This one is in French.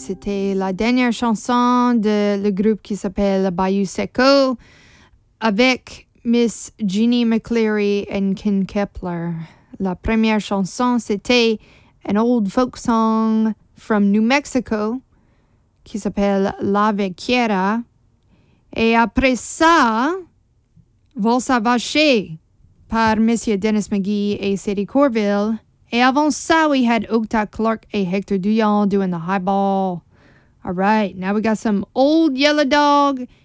c'était la dernière chanson de le groupe qui s'appelle Bayou Seco avec Miss Jeannie McCleary et Ken Kepler. La première chanson, c'était an old folk song from New Mexico qui s'appelle La Vaquera. Et après ça, Valsa Vacher par Monsieur Dennis McGee et Sadie Corville. Et avant ça, we had Okta Clark et Hector Duyon doing the high ball. All right, now we got some Old Yellow Dog